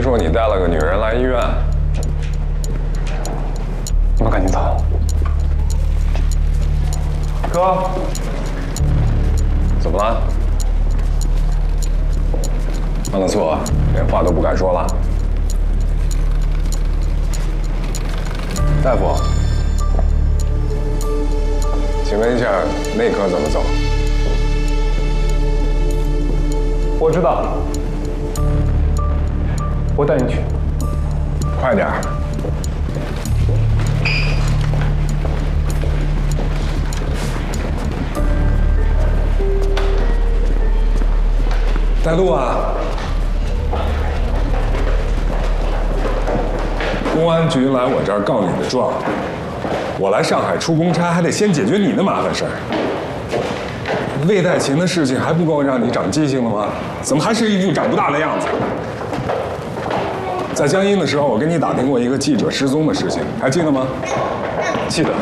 说你带了个女人来医院， 你们赶紧走。哥， 怎么了？犯了错，连话都不敢说了。大夫，请问一下，内科怎么走？ 我知道，我带你去。 快点儿！带路啊！公安局来我这儿告你的状，我来上海出公差，还得先解决你的麻烦事儿。魏代琴的事情还不够让你长记性了吗？怎么还是一副长不大的样子？在江阴的时候，我跟你打听过一个记者失踪的事情，还记得吗？ 记得。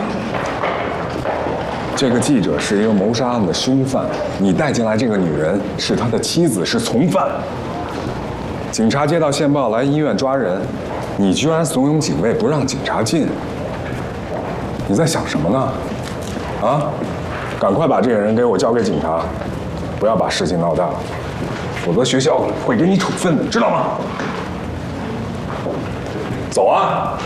这个记者是一个谋杀案的凶犯，你带进来这个女人是他的妻子，是从犯。警察接到线报来医院抓人，你居然怂恿警卫不让警察进，你在想什么呢？啊，赶快把这个人给我交给警察，不要把事情闹大，否则学校会给你处分的，知道吗？走啊！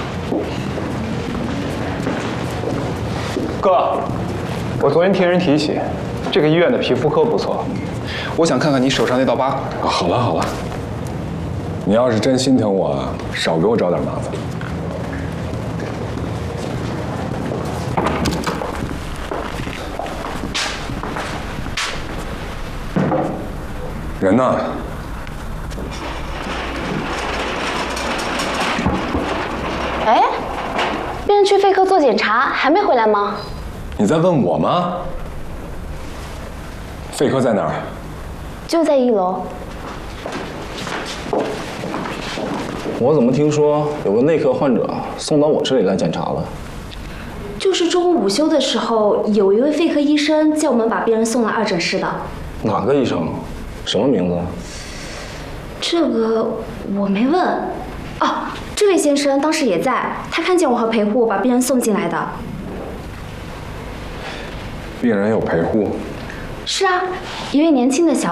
哥，我昨天听人提起，这个医院的皮肤科不错，我想看看你手上那道疤。 啊，好了好了，你要是真心疼我，少给我找点麻烦。人呢？ 哎，病人去肺科做检查，还没回来吗？ 你在问我吗？肺科在哪儿？ 就在1楼。 我怎么听说有个内科患者送到我这里来检查了？ 就是中午午休的时候，有一位肺科医生叫我们把病人送来2诊室的。 哪个医生？什么名字？ 这个我没问。哦，这位先生当时也在，他看见我和陪护把病人送进来的。 病人有陪护？ 是啊，一位年轻的小